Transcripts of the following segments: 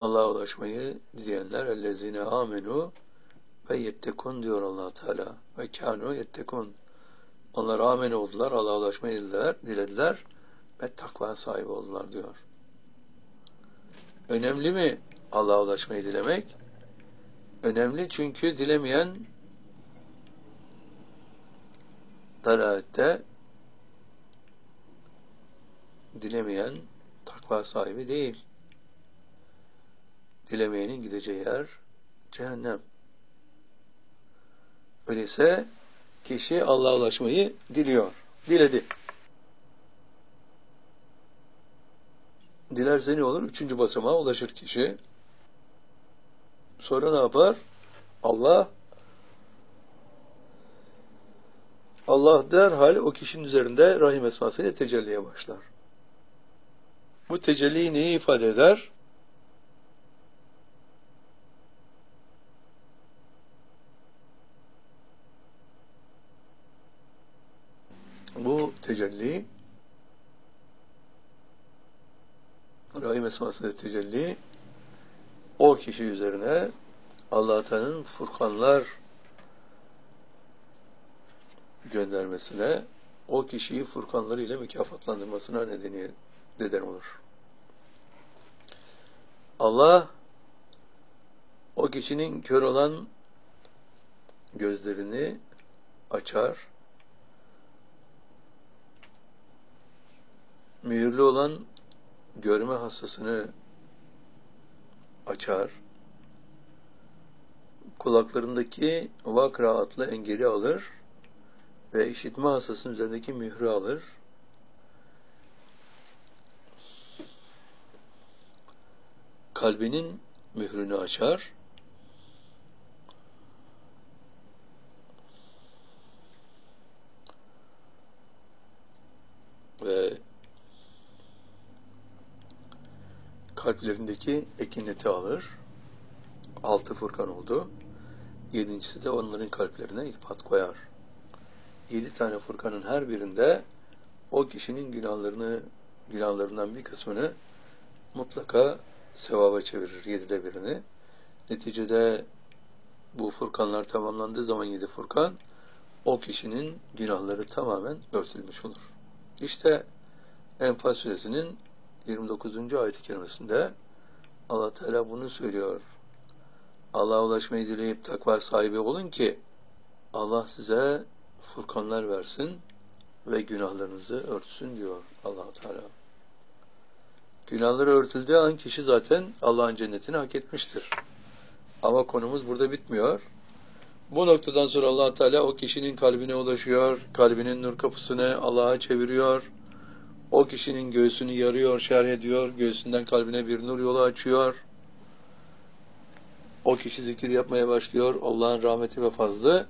Allah'a ulaşmayı dileyenler ellezine amenu ve yettekun diyor Allah Teala. Ve kânu yettekun. Onlar amen oldular, Allah'a ulaşmayı dilediler ve takva sahibi oldular diyor. Önemli mi Allah'a ulaşmayı dilemek? Önemli, çünkü dilemeyen dalalette, dilemeyen takva sahibi değil. Dilemeyenin gideceği yer cehennem. Öyleyse kişi Allah'a ulaşmayı diliyor. Diledi. Dilerse ne olur? 3. basamağa ulaşır kişi. Sonra ne yapar? Allah derhal o kişinin üzerinde Rahim esmasıyla tecelliye başlar. Bu tecelli neyi ifade eder? Bu tecelli, Rahim esmasıyla tecelli, o kişi üzerine Allah Teala'nın furkanlar göndermesine, o kişiyi furkanlarıyla mükafatlandırmasına neden olur. Allah o kişinin kör olan gözlerini açar, mühürlü olan görme hastasını açar, kulaklarındaki vakra adlı engeli alır ve işitme hastasının üzerindeki mührü alır. Kalbinin mührünü açar. Ve kalplerindeki ekineti alır. 6 furkan oldu. 7.'si de onların kalplerine ilpat koyar. 7 tane furkanın her birinde o kişinin günahlarından bir kısmını mutlaka sevaba çevirir. 7'de birini. Neticede bu furkanlar tamamlandığı zaman 7 furkan, o kişinin günahları tamamen örtülmüş olur. İşte Enfal suresinin 29. ayet-i kerimesinde Allah Teala bunu söylüyor. Allah'a ulaşmayı dileyip takva sahibi olun ki Allah size furkanlar versin ve günahlarınızı örtsün diyor Allah Teala. Günahları örtüldüğü an kişi zaten Allah'ın cennetini hak etmiştir. Ama konumuz burada bitmiyor. Bu noktadan sonra Allah Teala o kişinin kalbine ulaşıyor, kalbinin nur kapısını Allah'a çeviriyor. O kişinin göğsünü yarıyor, şerh ediyor, göğsünden kalbine bir nur yolu açıyor. O kişi zikir yapmaya başlıyor, Allah'ın rahmeti ve fazlı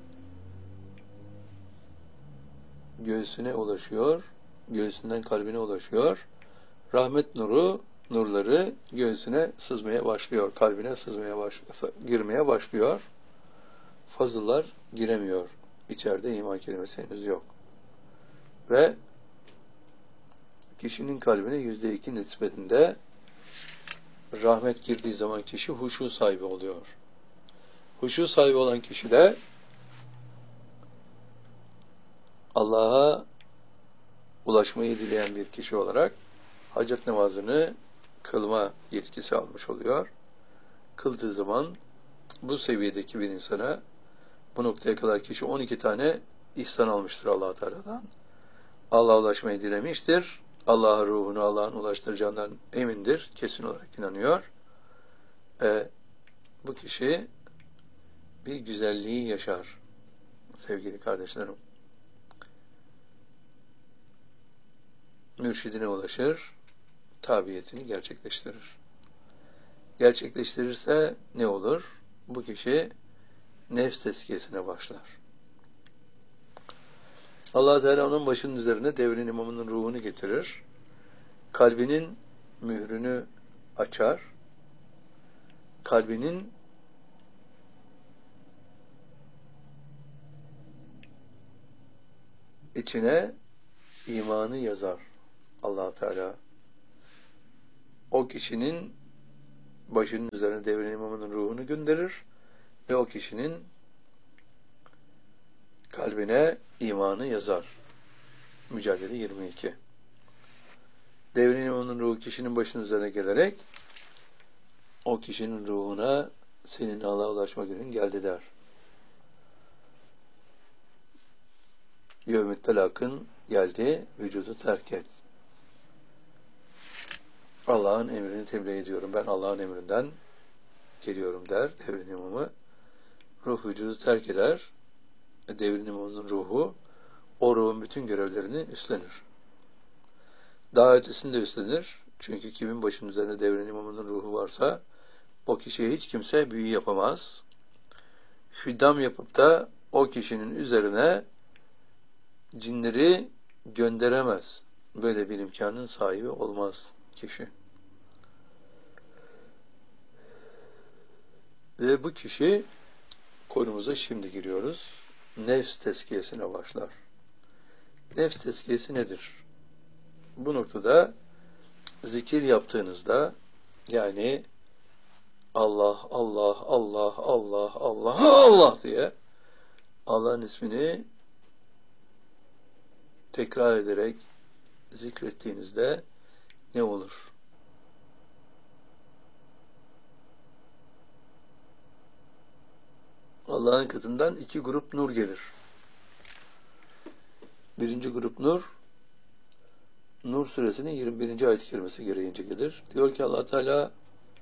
göğsüne ulaşıyor, göğsünden kalbine ulaşıyor. Rahmet nurları göğsüne sızmaya başlıyor, kalbine girmeye başlıyor. Fazıllar giremiyor. İçeride iman kelimesi henüz yok. Ve kişinin kalbine %2 nispetinde rahmet girdiği zaman kişi huşu sahibi oluyor. Huşu sahibi olan kişi de Allah'a ulaşmayı dileyen bir kişi olarak hacet namazını kılma yetkisi almış oluyor. Kıldığı zaman bu seviyedeki bir insana, bu noktaya kadar kişi 12 tane ihsan almıştır Allah Teala'dan. Allah'a ulaşmayı dilemiştir. Allah'a ruhunu Allah'ın ulaştıracağından emindir. Kesin olarak inanıyor. Bu kişi bir güzelliği yaşar. Sevgili kardeşlerim. Mürşidine ulaşır. Tabiyetini gerçekleştirir. Gerçekleştirirse ne olur? Bu kişi nefs tezkiyesine başlar. Allah Teala onun başının üzerine devrin imamının ruhunu getirir. Kalbinin mührünü açar. Kalbinin içine imanı yazar Allah Teala. O kişinin başının üzerine devrin imamının ruhunu gönderir ve o kişinin kalbine imanı yazar. Mücadele 22. Devrin imamının ruhu kişinin başının üzerine gelerek o kişinin ruhuna senin Allah'a ulaşma günün geldi der. Yevmüt telakın geldi, vücudu terk et. Allah'ın emrini tebliğ ediyorum. Ben Allah'ın emrinden geliyorum der devrin imamı. Ruh vücudu terk eder. Devrin imamının ruhu o ruhun bütün görevlerini üstlenir. Daha ötesini de üstlenir. Çünkü kimin başının üzerinde devrin imamının ruhu varsa o kişiye hiç kimse büyü yapamaz. Hüddam yapıp da o kişinin üzerine cinleri gönderemez. Böyle bir imkanın sahibi olmaz kişi. Ve bu kişi, konumuza şimdi giriyoruz, nefs tezkiyesine başlar. Nefs tezkiyesi nedir? Bu noktada zikir yaptığınızda, yani Allah, Allah, Allah, Allah, Allah, Allah diye Allah'ın ismini tekrar ederek zikrettiğinizde ne olur? Allah'ın katından iki grup nur gelir. Birinci grup nur, Nur suresinin 21. ayet-i kerimesi gereğince gelir. Diyor ki Allah Teala,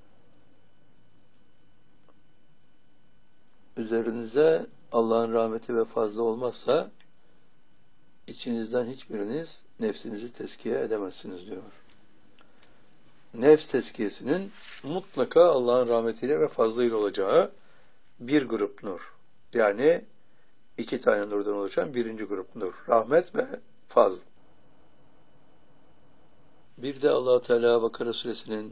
üzerinize Allah'ın rahmeti ve fazla olmazsa içinizden hiçbiriniz nefsinizi tezkiye edemezsiniz diyor. Nefs tezkiyesinin mutlaka Allah'ın rahmetiyle ve fazlıyla olacağı bir grup nur. Yani iki tane nurdan oluşan birinci grup nur. Rahmet ve fazl. Bir de Allah Teala Bakara suresinin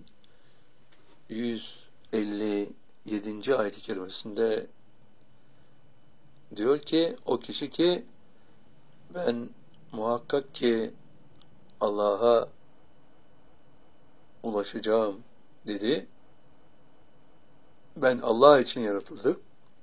157. ayet-i kerimesinde diyor ki, o kişi ki ben muhakkak ki Allah'a ulaşacağım dedi. Ben Allah için yaratıldık.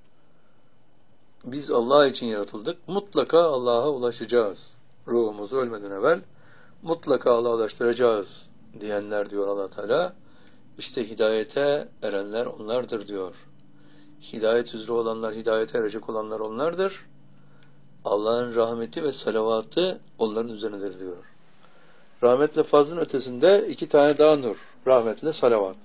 Biz Allah için yaratıldık. Mutlaka Allah'a ulaşacağız. Ruhumuzu ölmeden evvel mutlaka Allah'a ulaştıracağız diyenler diyor Allah Teala. İşte hidayete erenler onlardır diyor. Hidayet üzere olanlar, hidayete erecek olanlar onlardır. Allah'ın rahmeti ve salavatı onların üzerindedir diyor. Rahmetle fazlın ötesinde iki tane daha nur. Rahmetle salavat.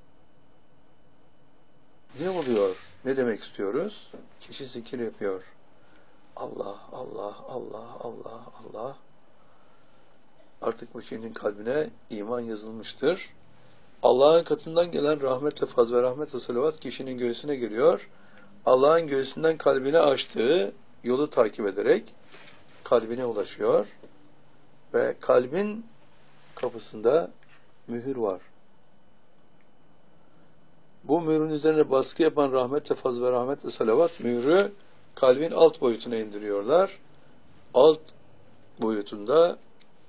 Ne oluyor? Ne demek istiyoruz? Kişi zikir yapıyor. Allah, Allah, Allah, Allah, Allah. Artık bu kişinin kalbine iman yazılmıştır. Allah'ın katından gelen rahmetle faz ve rahmetle salavat kişinin göğsüne giriyor. Allah'ın göğsünden kalbine açtığı yolu takip ederek kalbine ulaşıyor. Ve kalbin kapısında mühür var. Bu mührün üzerine baskı yapan rahmetle faz ve rahmetle salavat mührü kalbin alt boyutuna indiriyorlar. Alt boyutunda,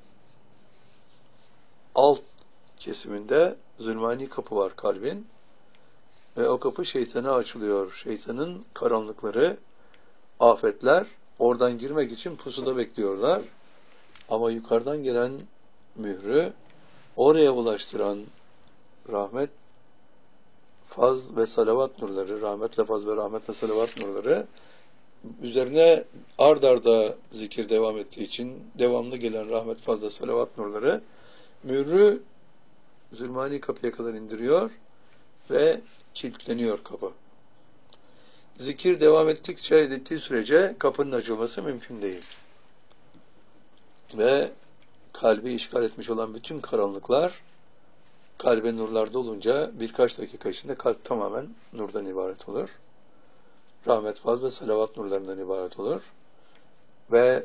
alt kesiminde zulmani kapı var kalbin. Ve o kapı şeytana açılıyor. Şeytanın karanlıkları, afetler oradan girmek için pusuda bekliyorlar. Ama yukarıdan gelen mührü oraya ulaştıran rahmet, faz ve salavat nurları, rahmetle faz ve rahmetle salavat nurları üzerine ard arda zikir devam ettiği için devamlı gelen rahmet, faz ve salavat nurları mührü zulmani kapıya kadar indiriyor ve kilitleniyor kapı. Zikir devam ettiği sürece kapının açılması mümkün değil. Ve kalbi işgal etmiş olan bütün karanlıklar kalbe nurlarda olunca birkaç dakika içinde kalp tamamen nurdan ibaret olur. Rahmet, faz ve salavat nurlarından ibaret olur. Ve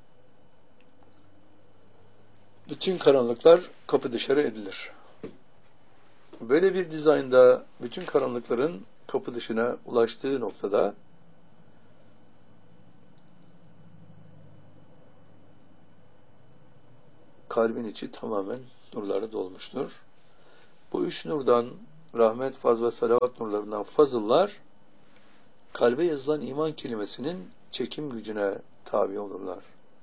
bütün karanlıklar kapı dışarı edilir. Böyle bir dizaynda bütün karanlıkların kapı dışına ulaştığı noktada kalbin içi tamamen nurlarla dolmuştur. Bu üç nurdan rahmet, faz ve salavat nurlarından fazıllar, kalbe yazılan iman kelimesinin çekim gücüne tabi olurlar.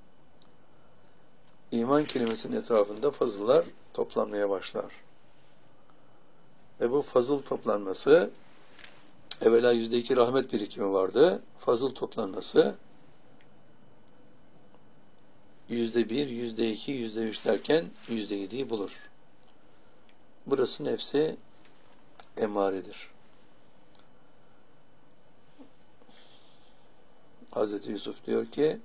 İman kelimesinin etrafında fazıllar toplanmaya başlar. Ve bu fazıl toplanması, evvela %2 rahmet birikimi vardı. Fazıl toplanması %1, %2, %3 derken %7'yi bulur. Burası nefsi emaredir. Hazreti Yusuf diyor ki,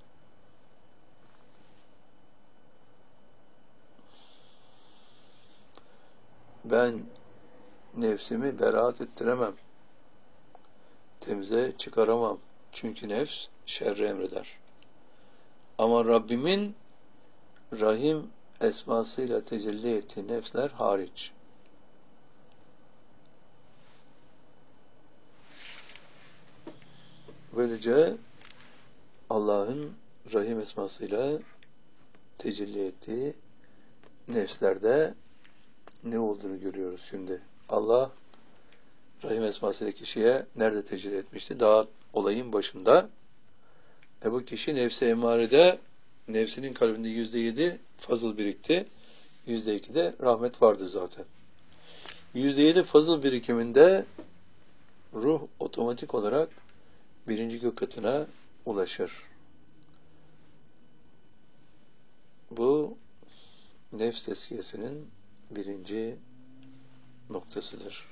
ben nefsimi beraat ettiremem. Temize çıkaramam. Çünkü nefs şerri emreder. Ama Rabbimin Rahim esmasıyla tecelli ettiği nefsler hariç. Böylece Allah'ın Rahim esmasıyla tecelli ettiği nefslerde ne olduğunu görüyoruz şimdi. Allah Rahim esmasıyla kişiye nerede tecelli etmişti? Daha olayın başında. Bu kişi nefsi emarede, nefsinin kalbinde %7 fazıl birikti. %2 de rahmet vardı zaten. %7 fazıl birikiminde ruh otomatik olarak birinci gök katına ulaşır. Bu nefs tezkiyesinin birinci noktasıdır.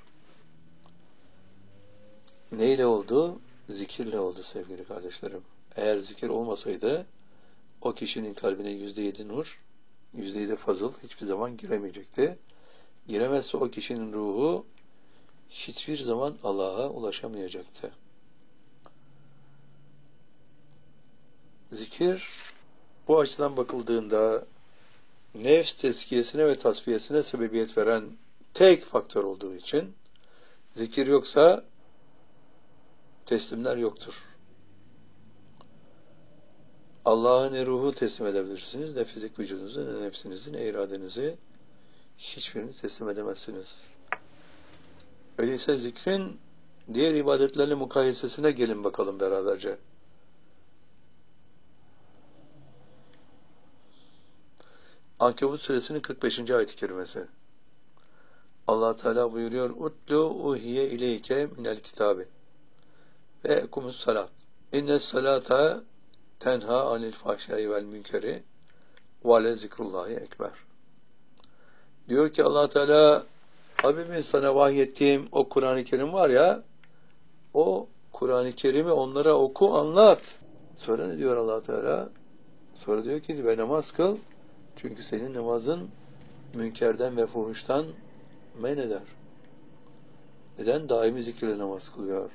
Neyle oldu? Zikirle oldu sevgili kardeşlerim. Eğer zikir olmasaydı o kişinin kalbine %7 nur, %7 fazıl hiçbir zaman giremeyecekti. Giremezse o kişinin ruhu hiçbir zaman Allah'a ulaşamayacaktı. Zikir bu açıdan bakıldığında nefs tezkiyesine ve tasfiyesine sebebiyet veren tek faktör olduğu için zikir yoksa teslimler yoktur. Allah'a ne ruhu teslim edebilirsiniz, ne fizik vücudunuzu, ne nefsinizi, ne iradenizi, hiçbirini teslim edemezsiniz. Öyleyse zikrin diğer ibadetlerle mukayesesine gelin bakalım beraberce. Ankebut suresinin 45. ayet-i kerimesi. Allah Teala buyuruyor: "Utlu uhiye ileyke minel kitabi ve ekumus salat. İnnes salata tenha anil fahşai vel münkeri ve le zikrullahi ekber." Diyor ki Allah Teala, Habibimin sana vahyettiğim o Kur'an-ı Kerim var ya, o Kur'an-ı Kerim'i onlara oku, anlat. Sonra ne diyor Allah Teala? Sonra diyor ki ve namaz kıl. Çünkü senin namazın münkerden ve fuhuştan men eder. Neden? Daimi zikirle namaz kılıyor.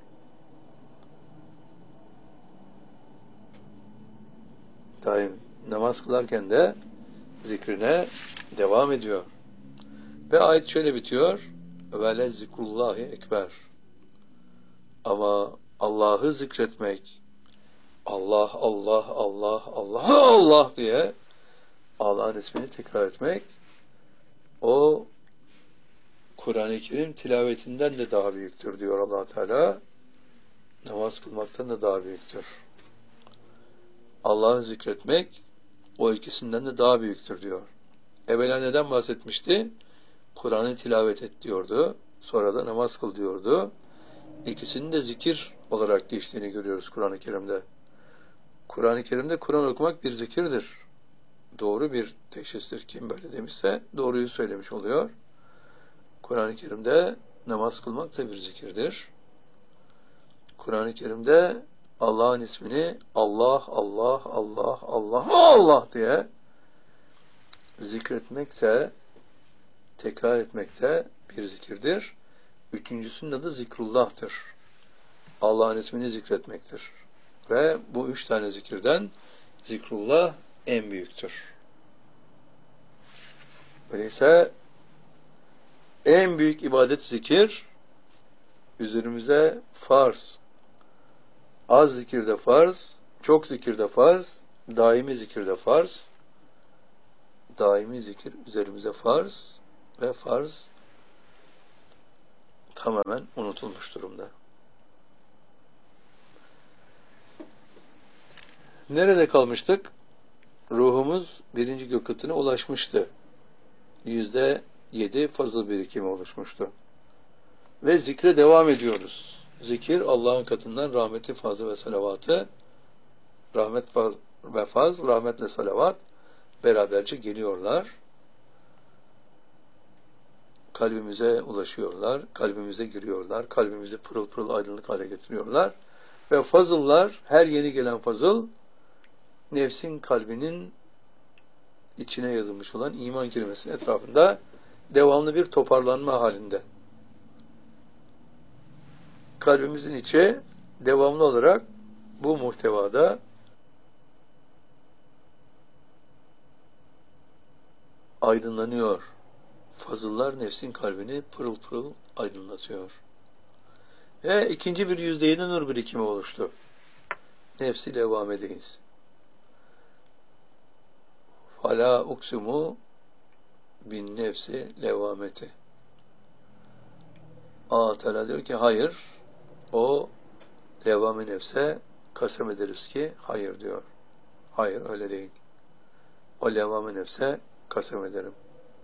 Daim namaz kılarken de zikrine devam ediyor. Ve ayet şöyle bitiyor: ve le zikrullahi ekber. Ama Allah'ı zikretmek, Allah, Allah, Allah, Allah, Allah diye Allah'ın ismini tekrar etmek, o Kur'an-ı Kerim tilavetinden de daha büyüktür diyor Allah Teala. Namaz kılmaktan da daha büyüktür. Allah'ı zikretmek o ikisinden de daha büyüktür diyor. Evvela neden bahsetmişti? Kur'an'ı tilavet et diyordu. Sonra da namaz kıl diyordu. İkisinin de zikir olarak geçtiğini görüyoruz Kur'an-ı Kerim'de. Kur'an-ı Kerim'de Kur'an okumak bir zikirdir. Doğru bir teşhistir. Kim böyle demişse doğruyu söylemiş oluyor. Kur'an-ı Kerim'de namaz kılmak da bir zikirdir. Kur'an-ı Kerim'de Allah'ın ismini Allah, Allah, Allah, Allah, Allah diye zikretmek de, tekrar etmek de bir zikirdir. Üçüncüsünün adı zikrullah'tır. Allah'ın ismini zikretmektir. Ve bu 3 tane zikirden zikrullah en büyüktür. Öyleyse en büyük ibadet zikir, üzerimize farz. Az zikirde farz, çok zikirde farz, daimi zikirde farz. Daimi zikir üzerimize farz ve farz tamamen unutulmuş durumda. Nerede kalmıştık? Ruhumuz birinci gök katına ulaşmıştı. %7 fazıl birikimi oluşmuştu. Ve zikre devam ediyoruz. Zikir Allah'ın katından rahmeti, fazlı ve salavatı, rahmetle salavat beraberce geliyorlar. Kalbimize ulaşıyorlar, kalbimize giriyorlar, kalbimizi pırıl pırıl aydınlık hale getiriyorlar. Ve fazıllar, her yeni gelen fazıl, nefsin kalbinin içine yazılmış olan iman kelimesinin etrafında devamlı bir toparlanma halinde. Kalbimizin içi devamlı olarak bu muhtevada aydınlanıyor. Fazıllar nefsin kalbini pırıl pırıl aydınlatıyor. Ve ikinci bir %7 nur birikimi oluştu. Nefsi levamedeyiz. Fala uksumu bin nefsi levameti. Allah Teala diyor ki hayır, o levame nefse kasem ederiz ki hayır diyor. Hayır, öyle değil. O levame nefse kasem ederim.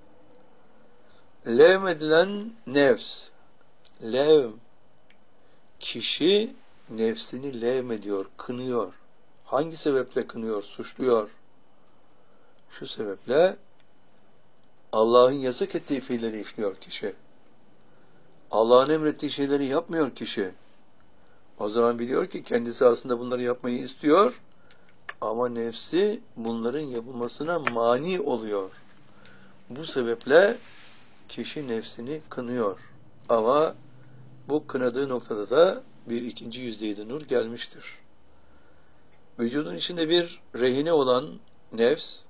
Levm edilen nefs. Levm. Kişi nefsini levm ediyor, kınıyor. Hangi sebeple kınıyor, suçluyor? Şu sebeple Allah'ın yasak ettiği fiilleri işliyor kişi. Allah'ın emrettiği şeyleri yapmıyor kişi. O zaman biliyor ki kendisi aslında bunları yapmayı istiyor ama nefsi bunların yapılmasına mani oluyor. Bu sebeple kişi nefsini kınıyor. Ama bu kınadığı noktada da bir ikinci %7 nur gelmiştir. Vücudun içinde bir rehine olan nefs,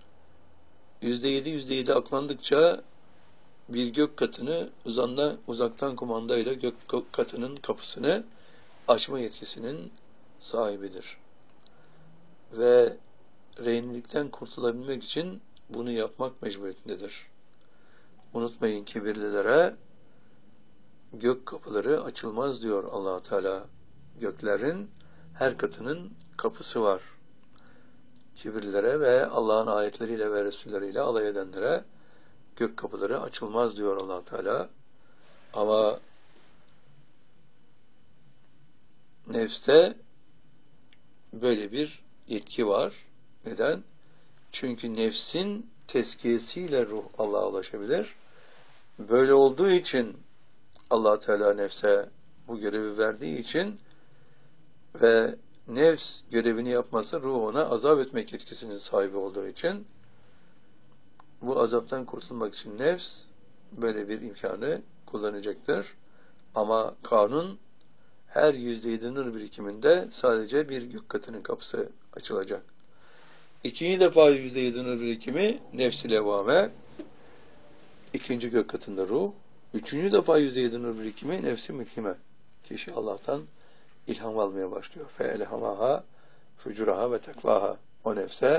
%7 aklandıkça bir gök katını uzaktan kumandayla gök katının kapısını açma yetkisinin sahibidir. Ve rehinlikten kurtulabilmek için bunu yapmak mecburiyetindedir. Unutmayın, kibirlilere gök kapıları açılmaz diyor Allah Teala. Göklerin her katının kapısı var. Kibirlilere ve Allah'ın ayetleriyle ve Resulleriyle alay edenlere gök kapıları açılmaz diyor Allah Teala. Ama nefste böyle bir yetki var. Neden? Çünkü nefsin tezkiyesiyle ruh Allah'a ulaşabilir. Böyle olduğu için Allah Teala nefse bu görevi verdiği için ve nefs görevini yapması ruh ona azap etmek yetkisinin sahibi olduğu için bu azaptan kurtulmak için nefs böyle bir imkanı kullanacaktır. Ama kanun her %7 nur birikiminde sadece bir gök katının kapısı açılacak. İkinci defa %7 nur birikimi nefs-i levvame, ikinci gök katında ruh. Üçüncü defa %7 nur birikimi nefs-i mülhime. Kişi Allah'tan ilham almaya başlıyor. فَاَلْهَمَهَا فُجُرَهَا ve tekvaha. O nefse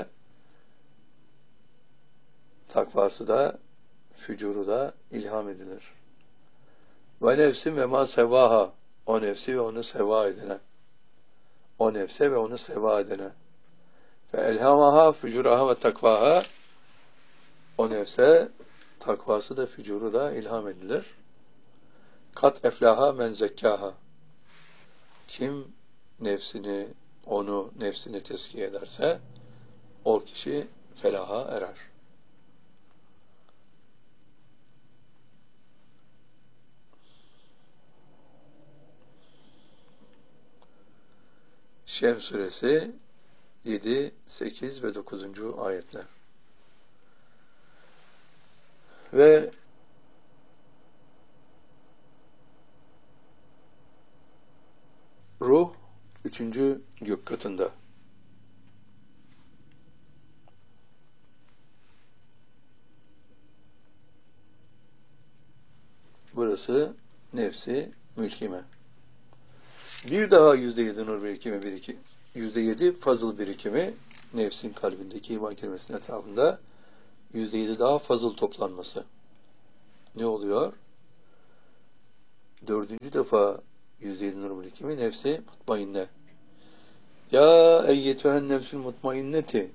takvası da, fücuru da ilham edilir. Ve nefsin ve ma sevaha. O nefsi ve onu seva edene. O nefse ve onu seva edene. فَاَلْهَمَهَا فُجُرَهَا ve tekvaha. O nefse takvası da, fücuru da ilham edilir. Kat eflaha men zekkaha. Kim nefsini tezkiye ederse o kişi felaha erer. Şems suresi 7, 8 ve 9. ayetler. Ve ruh 3. gök katında. Burası nefsi mülhime. Bir daha %7 nur birikimi, %7 fazıl birikimi, nefsin kalbindeki iman kelimesinin etrafında %7 daha fazıl toplanması. Ne oluyor? dördüncü defa 107 nur birikimi nefsi mutmainne. Ya eyyetühen nefsül mutmainneti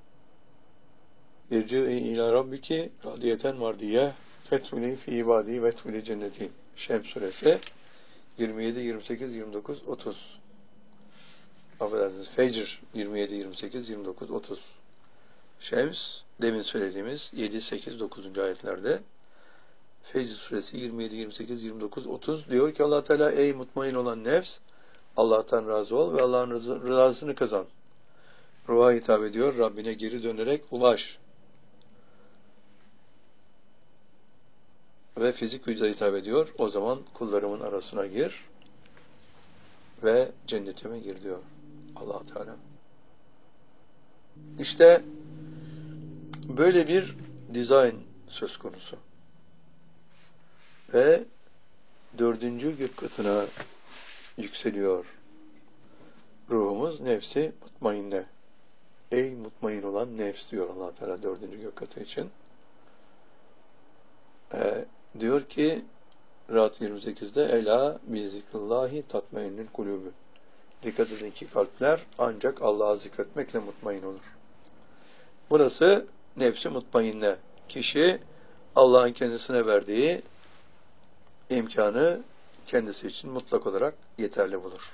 irci'i ila rabbiki radiyeten mardiye fethuli fi ibadi ve tuli cenneti. Şems suresi 27, 28, 29, 30. Affedersiniz. Fecr 27, 28, 29, 30. Şems demin söylediğimiz 7, 8, 9. ayetlerde. Fecr suresi 27, 28, 29, 30 diyor ki Allah Teala ey mutmain olan nefs Allah'tan razı ol ve Allah'ın rızasını kazan. Ruha hitap ediyor. Rabbine geri dönerek ulaş. Ve fizik vücuda hitap ediyor. O zaman kullarımın arasına gir ve cennetime gir diyor Allah Teala. İşte böyle bir dizayn söz konusu. Ve dördüncü gök katına yükseliyor. Ruhumuz nefsi mutmainne. Ey mutmain olan nefs diyor Allah Teala dördüncü gök katı için. Diyor ki Ra'd 28'de Ela bi zikrillahi tatmainnül kulûbü. Dikkat edin ki kalpler ancak Allah'ı zikretmekle mutmain olur. Burası nefsi mutmainne. Kişi Allah'ın kendisine verdiği imkanı kendisi için mutlak olarak yeterli bulur.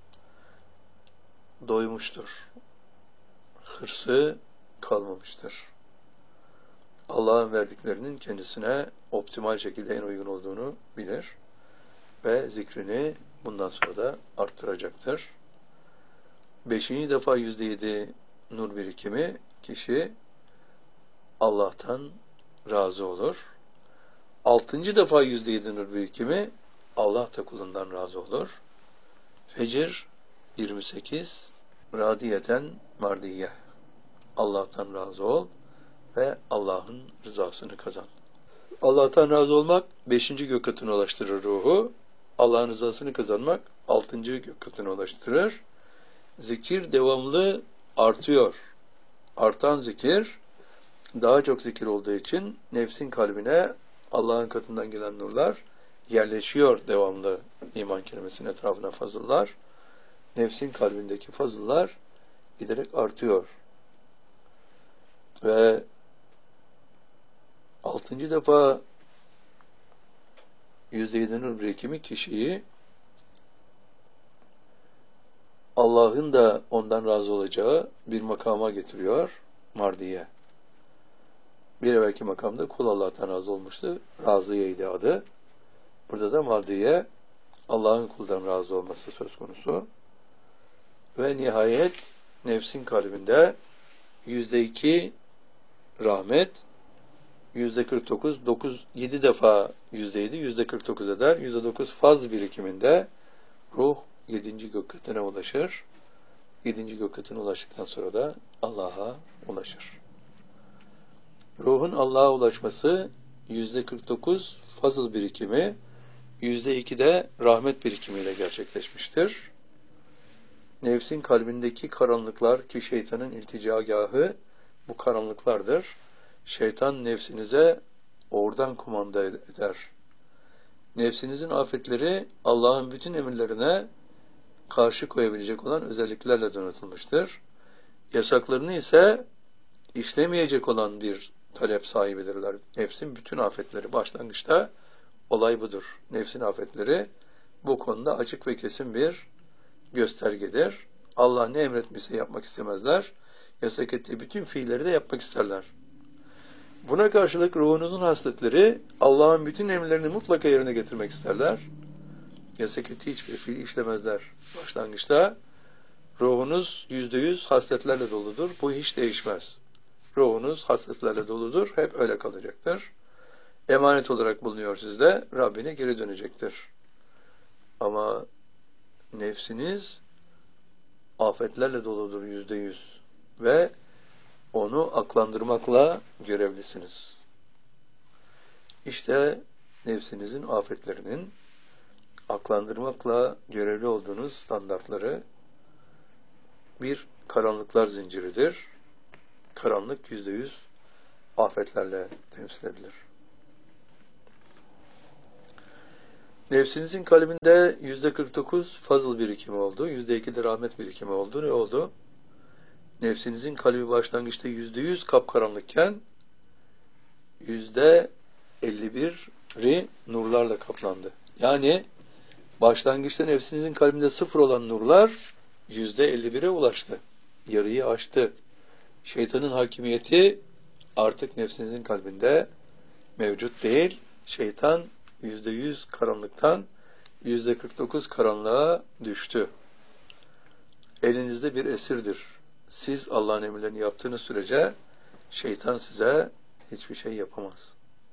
Doymuştur. Hırsı kalmamıştır. Allah'ın verdiklerinin kendisine optimal şekilde en uygun olduğunu bilir ve zikrini bundan sonra da arttıracaktır. 5. defa %7 nur birikimi kişi Allah'tan razı olur. 6. defa %7 nur birikimi Allah da kulundan razı olur. Fecr 28 radiyeten mardiye. Allah'tan razı ol ve Allah'ın rızasını kazan. Allah'tan razı olmak 5. gök katına ulaştırır ruhu. Allah'ın rızasını kazanmak 6. gök katına ulaştırır. Zikir devamlı artıyor. Artan zikir daha çok zikir olduğu için nefsin kalbine Allah'ın katından gelen nurlar yerleşiyor devamlı iman kelimesinin etrafına fazıllar. Nefsin kalbindeki fazıllar giderek artıyor. Ve 6. defa %7 nur birikimi kişiyi Allah'ın da ondan razı olacağı bir makama getiriyor. Mardiye. Bir evvelki makamda kul Allah'tan razı olmuştu. Razıyeydi adı. Burada da Mardiye Allah'ın kuldan razı olması söz konusu. Ve nihayet nefsin kalbinde %2 rahmet, %49, 7 defa %7, %49 eder. %9 faz birikiminde ruh 7. gök katına ulaşır. 7. gök katına ulaştıktan sonra da Allah'a ulaşır. Ruhun Allah'a ulaşması %49 fazıl birikimi, %2 de rahmet birikimiyle gerçekleşmiştir. Nefsin kalbindeki karanlıklar ki şeytanın ilticagahı bu karanlıklardır. Şeytan nefsinize oradan kumanda eder. Nefsinizin afetleri Allah'ın bütün emirlerine karşı koyabilecek olan özelliklerle donatılmıştır. Yasaklarını ise işlemeyecek olan bir talep sahibidirler. Nefsin bütün afetleri başlangıçta olay budur. Nefsin afetleri bu konuda açık ve kesin bir göstergedir. Allah ne emretmişse yapmak istemezler. Yasak ettiği bütün fiilleri de yapmak isterler. Buna karşılık ruhunuzun hasletleri Allah'ın bütün emirlerini mutlaka yerine getirmek isterler. Yasak ettiği hiçbir fiil işlemezler. Başlangıçta ruhunuz %100 hasletlerle doludur. Bu hiç değişmez. Ruhunuz hasletlerle doludur. Hep öyle kalacaktır. Emanet olarak bulunuyor sizde. Rabbine geri dönecektir. Ama nefsiniz afetlerle doludur %100 ve onu aklandırmakla görevlisiniz. İşte nefsinizin afetlerinin aklandırmakla görevli olduğunuz standartları bir karanlıklar zinciridir. Karanlık %100 afetlerle temsil edilir. Nefsinizin kalbinde %49 fazıl birikimi oldu. %2 de rahmet birikimi oldu. Ne oldu? Nefsinizin kalbi başlangıçta %100 kapkaranlıkken %51'i nurlarla kaplandı. Yani başlangıçta nefsinizin kalbinde 0 olan nurlar %51'e ulaştı. Yarıyı aştı. Şeytanın hakimiyeti artık nefsinizin kalbinde mevcut değil. Şeytan %100 karanlıktan %49 karanlığa düştü. Elinizde bir esirdir. Siz Allah'ın emirlerini yaptığınız sürece şeytan size hiçbir şey yapamaz.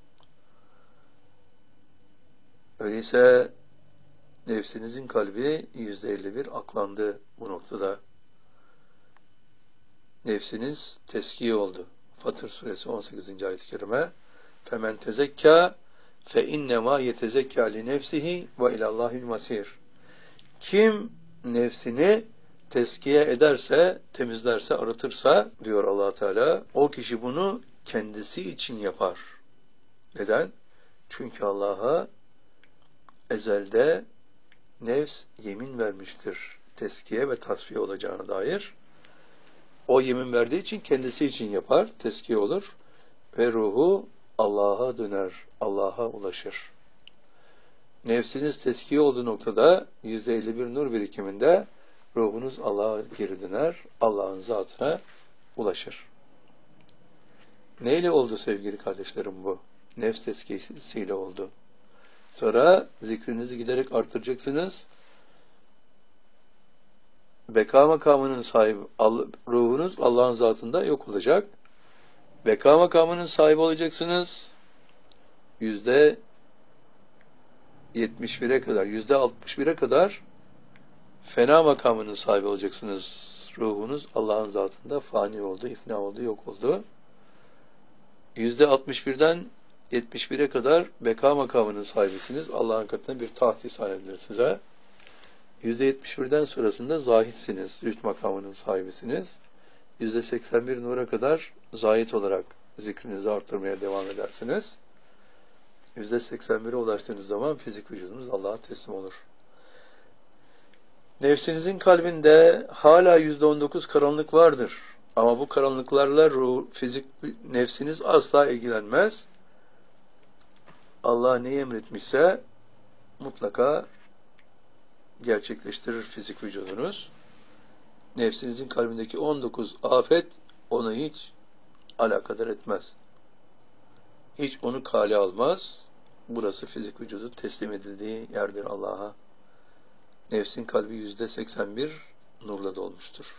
Öyleyse nefsinizin kalbi %51 aklandı bu noktada. Nefsiniz teskiye oldu. Fatır suresi 18. ayet-i kerime. Femen tezekka fe innema yetezekka li nefsihi ve ilallahil masir. Kim nefsini teskiye ederse, temizlerse, arıtırsa diyor Allah Teala, o kişi bunu kendisi için yapar. Neden? Çünkü Allah'a ezelde nefs yemin vermiştir. Teskiye ve tasfiye olacağına dair. O yemin verdiği için kendisi için yapar, teskiye olur ve ruhu Allah'a döner, Allah'a ulaşır. Nefsiniz teskiye olduğu noktada %51 nur birikiminde ruhunuz Allah'a geri döner, Allah'ın zatına ulaşır. Neyle oldu sevgili kardeşlerim bu? Nefs teskiyesiyle oldu. Sonra zikrinizi giderek arttıracaksınız. Beka makamının sahibi, ruhunuz Allah'ın zatında yok olacak. Beka makamının sahibi olacaksınız. %71'e kadar, %61'e kadar fena makamının sahibi olacaksınız. Ruhunuz Allah'ın zatında fani oldu, ifna oldu, yok oldu. %61'den 71'e kadar beka makamının sahibisiniz. Allah'ın katında bir taht ihsan edilir size. %71'den sonrasında zahitsiniz. Zühd makamının sahibisiniz. %81 nura kadar zahit olarak zikrinizi arttırmaya devam edersiniz. %81'e ulaştığınız zaman fizik vücudunuz Allah'a teslim olur. Nefsinizin kalbinde hala %19 karanlık vardır. Ama bu karanlıklarla fizik nefsiniz asla ilgilenmez. Allah neyi emretmişse mutlaka gerçekleştirir fizik vücudunuz. Nefsinizin kalbindeki 19 afet ona hiç alakadar etmez. Hiç onu kale almaz. Burası fizik vücudu teslim edildiği yerdir Allah'a. Nefsin kalbi %81 nurla dolmuştur.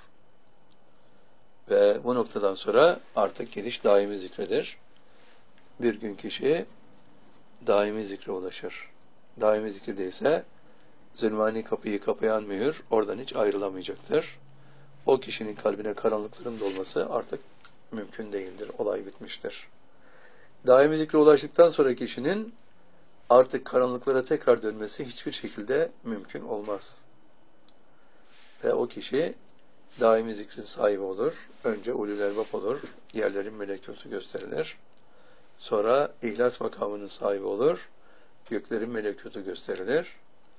Ve bu noktadan sonra artık gidiş daimi zikredir. Bir gün kişi daimi zikre ulaşır. Daimi zikirde ise zulmani kapıyı kapayan mühür oradan hiç ayrılamayacaktır. O kişinin kalbine karanlıkların dolması artık mümkün değildir. Olay bitmiştir. Daimi zikre ulaştıktan sonra kişinin artık karanlıklara tekrar dönmesi hiçbir şekilde mümkün olmaz. Ve o kişi daimi zikrin sahibi olur. Önce ulul elbap olur. Yerlerin melekutu gösterilir. Sonra ihlas makamının sahibi olur. Göklerin melekutu gösterilir.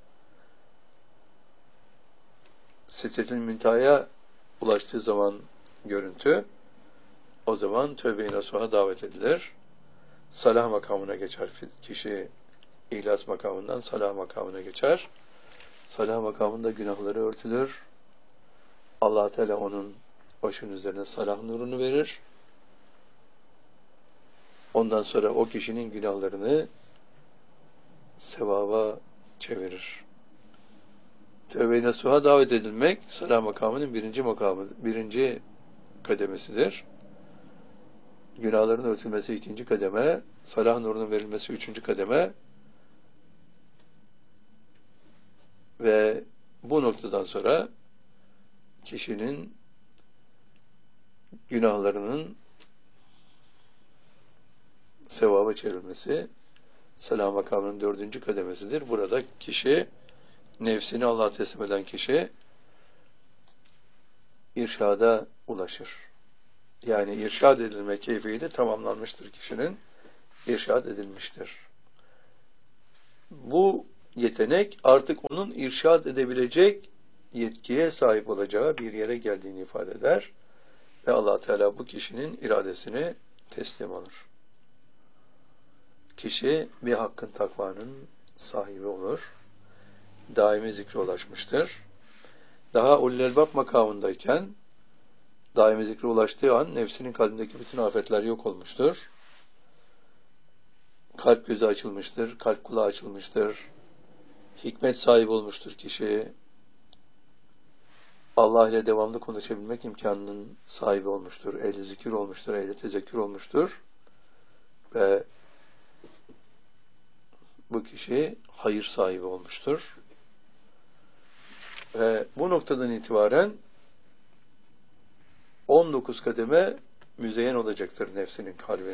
Sidretil müntehaya ulaştığı zaman görüntü, o zaman tövbe-i nasuha davet edilir. Salah makamına geçer kişi, ihlas makamından salah makamına geçer. Salah makamında günahları örtülür. Allah Teala onun başının üzerine salah nurunu verir. Ondan sonra o kişinin günahlarını sevaba çevirir. Tövbe-i nasuha davet edilmek, salah makamının birinci kademesidir. Günahların örtülmesi ikinci kademe, salah nurunun verilmesi üçüncü kademe ve bu noktadan sonra kişinin günahlarının sevaba çevrilmesi salah makamının dördüncü kademesidir. Burada kişi, nefsini Allah'a teslim eden kişi irşada ulaşır. Yani irşad edilme keyfiyeti tamamlanmıştır kişinin. İrşad edilmiştir. Bu yetenek artık onun irşad edebilecek yetkiye sahip olacağı bir yere geldiğini ifade eder ve Allah Teala bu kişinin iradesini teslim alır. Kişi bir hakkın takvanın sahibi olur. Daimi zikre ulaşmıştır. Daha ulul elbab makamındayken daimi zikre ulaştığı an nefsinin kalbindeki bütün afetler yok olmuştur. Kalp gözü açılmıştır, kalp kulağı açılmıştır. Hikmet sahibi olmuştur kişi. Allah ile devamlı konuşabilmek imkanının sahibi olmuştur. Ehli zikir olmuştur, ehli tezekkür olmuştur. Ve bu kişi hayır sahibi olmuştur. Ve bu noktadan itibaren 19 kademe müzeyyen olacaktır nefsinin kalbi.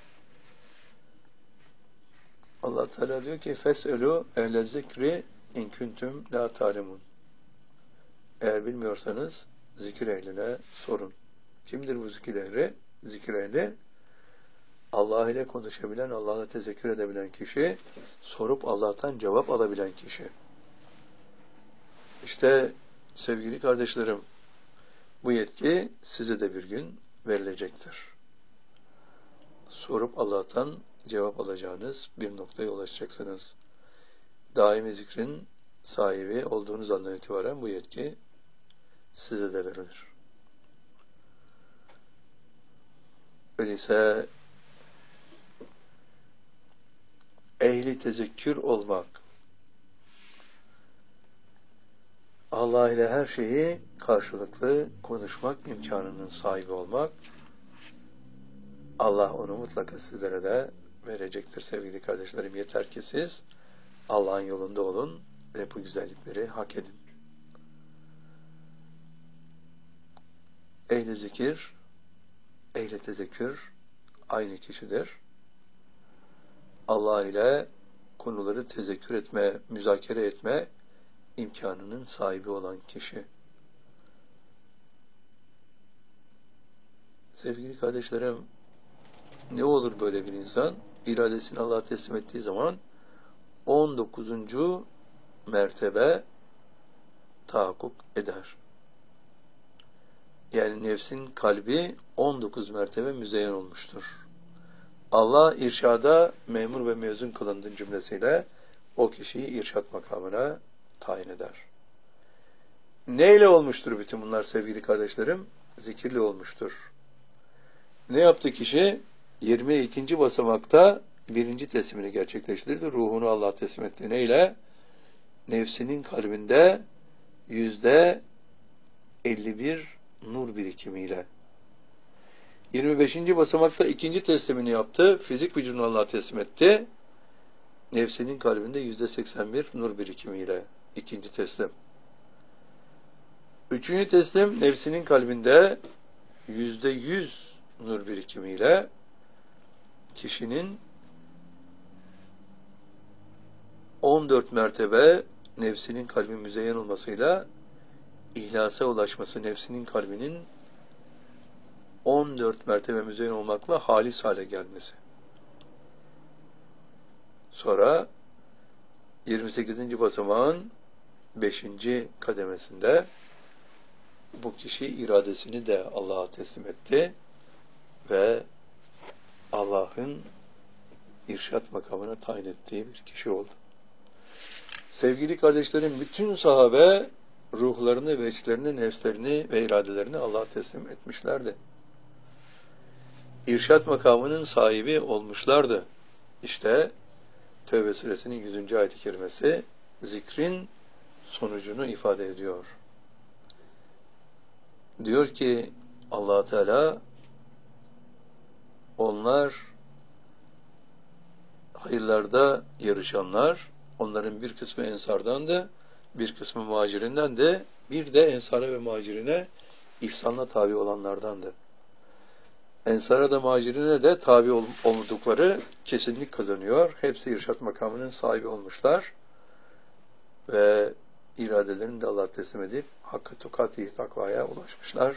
Allah Teala diyor ki fes'elû ehle zikri in kuntum la ta'lemun. Eğer bilmiyorsanız zikir ehline sorun. Kimdir bu zikir ehli? Zikir ehli Allah ile konuşabilen, Allah'la tezekkür edebilen kişi, sorup Allah'tan cevap alabilen kişi. İşte sevgili kardeşlerim, bu yetki size de bir gün verilecektir. Sorup Allah'tan cevap alacağınız bir noktaya ulaşacaksınız. Daimi zikrin sahibi olduğunuz andan itibaren bu yetki size de verilir. Öyleyse ehli tezekkür olmak, Allah ile her şeyi karşılıklı konuşmak imkanının sahibi olmak, Allah onu mutlaka sizlere de verecektir sevgili kardeşlerim. Yeter ki siz Allah'ın yolunda olun ve bu güzellikleri hak edin. Ehli zikir, ehli tezekkür aynı kişidir. Allah ile konuları tezekkür etme, müzakere etme imkanının sahibi olan kişi. Sevgili kardeşlerim, ne olur böyle bir insan? İradesini Allah'a teslim ettiği zaman 19. mertebe tahakkuk eder. Yani nefsin kalbi 19 mertebe müzeyyen olmuştur. Allah irşada memur ve mezun kılındığın cümlesiyle o kişiyi irşat makamına tayin eder. Neyle olmuştur bütün bunlar sevgili kardeşlerim? Zikirle olmuştur. Ne yaptı kişi? 22. basamakta birinci teslimini gerçekleştirdi. Ruhunu Allah'a teslim etti. Neyle? Nefsinin kalbinde %51 nur birikimiyle. 25. basamakta ikinci teslimini yaptı. Fizik vücudunu Allah'a teslim etti. Nefsinin kalbinde %81 nur birikimiyle. İkinci teslim. Üçüncü teslim nefsinin kalbinde %100 nur birikimiyle kişinin 14 mertebe nefsinin kalbi müzeyyen olmasıyla ihlasa ulaşması, nefsinin kalbinin 14 mertebe müzeyyen olmakla halis hale gelmesi. Sonra 28. basamağın 5. kademesinde bu kişi iradesini de Allah'a teslim etti ve Allah'ın irşat makamına tayin ettiği bir kişi oldu. Sevgili kardeşlerim, bütün sahabe ruhlarını, veçlerini, nefslerini ve iradelerini Allah'a teslim etmişlerdi. İrşat makamının sahibi olmuşlardı. İşte Tevbe suresinin 100. ayet-i kerimesi zikrin sonucunu ifade ediyor. Diyor ki Allah Teala, onlar hayırlarda yarışanlar, onların bir kısmı ensardandı, bir kısmı muhacirinden de, bir de ensara ve muhacirine ihsanla tabi olanlardandı. Ensara da muhacirine de tabi oldukları kesinlik kazanıyor. Hepsi irşat makamının sahibi olmuşlar ve iradelerini de Allah'a teslim edip hakkı tukati takvaya ulaşmışlar.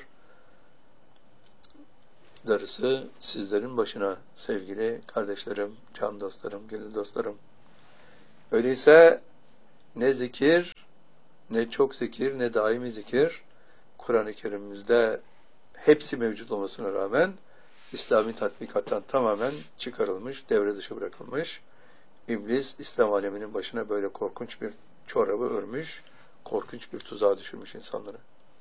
Darısı sizlerin başına sevgili kardeşlerim, can dostlarım, gönül dostlarım. Öyleyse Ne zikir, ne çok zikir, ne daimi zikir, Kur'an-ı Kerim'imizde hepsi mevcut olmasına rağmen İslami tatbikattan tamamen çıkarılmış, devre dışı bırakılmış. İblis, İslam aleminin başına böyle korkunç bir çorabı örmüş, korkunç bir tuzağa düşürmüş insanları.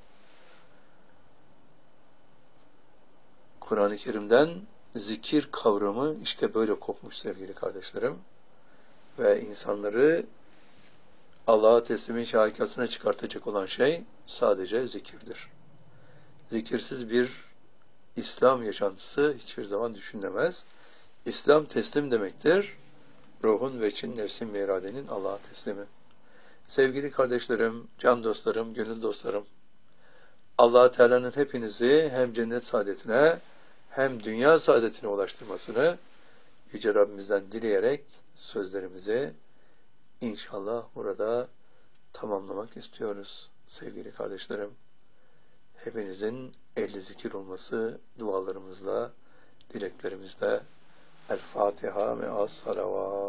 Kur'an-ı Kerim'den zikir kavramı işte böyle kopmuş sevgili kardeşlerim. Ve insanları Allah'a teslimin şahikasına çıkartacak olan şey sadece zikirdir. Zikirsiz bir İslam yaşantısı hiçbir zaman düşünülemez. İslam teslim demektir. Ruhun ve için nefsin ve iradenin Allah'a teslimi. Sevgili kardeşlerim, can dostlarım, gönül dostlarım, Allah-u Teala'nın hepinizi hem cennet saadetine hem dünya saadetine ulaştırmasını Yüce Rabbimizden dileyerek sözlerimizi İnşallah burada tamamlamak istiyoruz sevgili kardeşlerim. Hepinizin ehli zikir olması dualarımızla, dileklerimizle. El Fatiha ve as salavat.